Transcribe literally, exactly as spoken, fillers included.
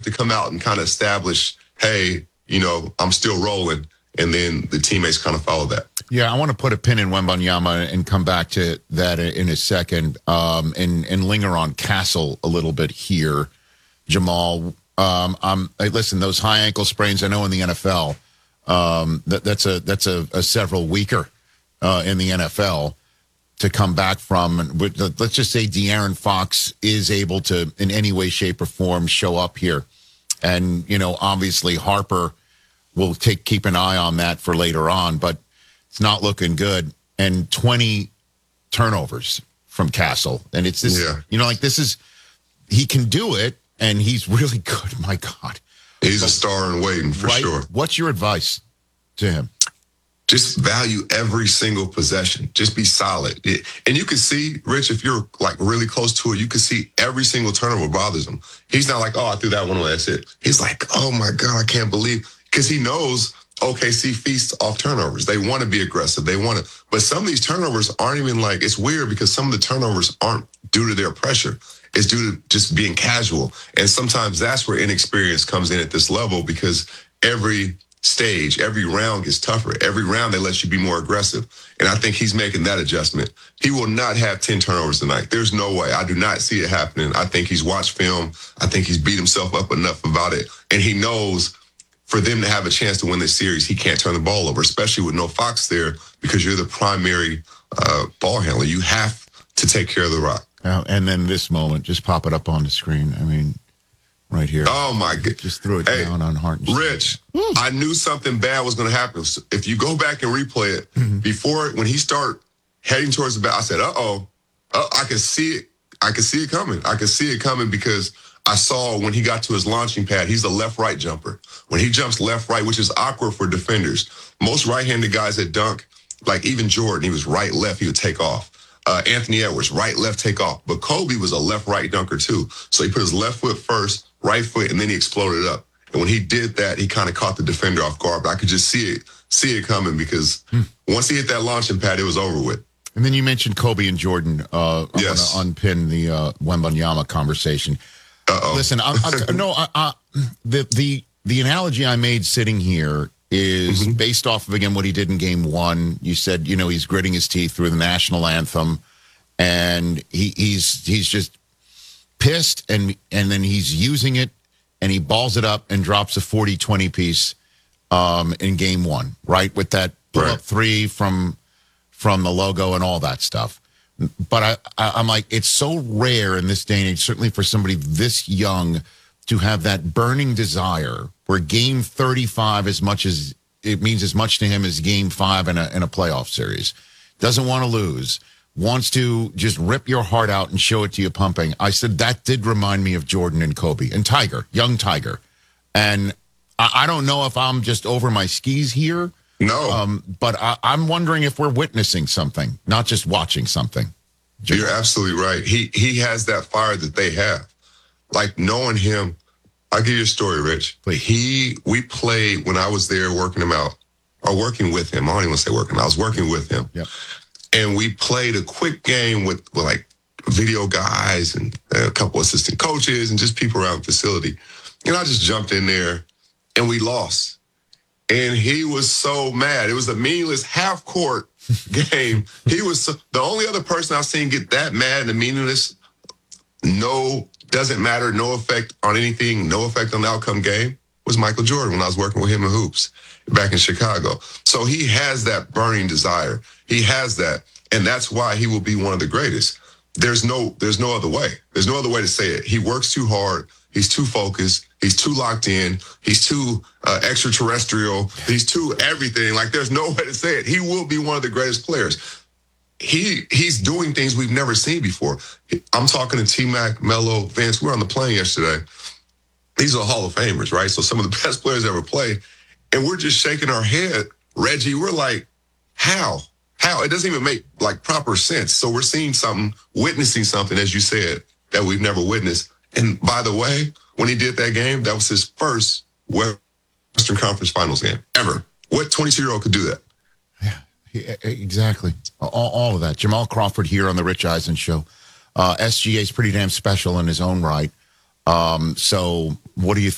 to come out and kind of establish, hey, you know, I'm still rolling. And then the teammates kind of follow that. Yeah, I want to put a pin in Wembanyama and come back to that in a second, um, and, and linger on Castle a little bit here, Jamal. Um, um, hey, listen, those high ankle sprains, I know in the N F L, um, that, that's a that's a, a several weeker uh, in the N F L to come back from. Let's just say De'Aaron Fox is able to, in any way, shape, or form, show up here. And, you know, obviously Harper will take keep an eye on that for later on, but it's not looking good. And twenty turnovers from Castle. And it's this, yeah. you know, like this is, he can do it, and he's really good. My God. He's a star in waiting, for right? sure. What's your advice to him? Just value every single possession. Just be solid. It, and you can see, Rich, if you're like really close to it, you can see every single turnover bothers him. He's not like, oh, I threw that one away, that's it. He's like, oh my God, I can't believe. Because he knows O K C feasts off turnovers. They want to be aggressive. They want to. But some of these turnovers aren't even like, it's weird because some of the turnovers aren't due to their pressure. It's due to just being casual. And sometimes that's where inexperience comes in at this level, because every stage, every round gets tougher. Every round they let you be more aggressive. And I think he's making that adjustment. He will not have ten turnovers tonight. There's no way. I do not see it happening. I think he's watched film. I think he's beat himself up enough about it. And he knows for them to have a chance to win this series, he can't turn the ball over, especially with no Fox there, because you're the primary uh, ball handler. You have to take care of the rock. Uh, and then this moment, just pop it up on the screen. I mean, right here. Oh, my God. Just threw it hey, down on Hart. And Rich, mm. I knew something bad was going to happen. So if you go back and replay it, mm-hmm. before, when he started heading towards the bat, I said, uh-oh. Uh, I could see it. I could see it coming. I could see it coming because I saw when he got to his launching pad, he's a left-right jumper. When he jumps left-right, which is awkward for defenders, most right-handed guys that dunk, like even Jordan, he was right-left, he would take off. Uh, Anthony Edwards, right-left take off. But Kobe was a left-right dunker too. So he put his left foot first, right foot, and then he exploded up. And when he did that, he kind of caught the defender off guard. But I could just see it, see it coming because hmm. once he hit that launching pad, it was over with. And then you mentioned Kobe and Jordan. Uh, I'm yes. going to unpin the uh, Wembanyama conversation. Uh-oh. Listen, I, I, no, I, I, the the the analogy I made sitting here is mm-hmm. based off of, again, what he did in game one. You said, you know, he's gritting his teeth through the national anthem, and he, he's he's just pissed, and and then he's using it, and he balls it up and drops a forty twenty piece um, in game one, right, with that pull-up right. three from from the logo and all that stuff. But I, I, I'm like, it's so rare in this day and age, certainly for somebody this young, to have that burning desire where game thirty-five, as much as it means as much to him as game five in a, in a playoff series, doesn't want to lose, wants to just rip your heart out and show it to you pumping. I said that did remind me of Jordan and Kobe and Tiger, young Tiger. And I, I don't know if I'm just over my skis here. No. Um, but I, I'm wondering if we're witnessing something, not just watching something. You're absolutely right. He he has that fire that they have. Like knowing him, I'll give you a story, Rich. Please. He, we played when I was there working him out, or working with him. I don't even want to say working him. I was working with him. Yep. And we played a quick game with, with like video guys and a couple assistant coaches and just people around the facility. And I just jumped in there and we lost. And he was so mad. It was a meaningless half-court game. He was so, the only other person I've seen get that mad and meaningless, no, doesn't matter, no effect on anything, no effect on the outcome game, was Michael Jordan when I was working with him in hoops back in Chicago. So he has that burning desire. He has that. And that's why he will be one of the greatest. There's no, there's no other way. There's no other way to say it. He works too hard. He's too focused. He's too locked in. He's too uh, extraterrestrial. He's too everything. Like, there's no way to say it. He will be one of the greatest players. He He's doing things we've never seen before. I'm talking to T-Mac, Melo, Vince. We were on the plane yesterday. These are Hall of Famers, right? So some of the best players ever played. And we're just shaking our head. Reggie, we're like, how? How? It doesn't even make, like, proper sense. So we're seeing something, witnessing something, as you said, that we've never witnessed. And by the way, when he did that game, that was his first Western Conference Finals game ever. What twenty-two-year-old could do that? Yeah, exactly. All, all of that. Jamal Crawford here on the Rich Eisen Show. Uh, S G A is pretty damn special in his own right. Um, so what do you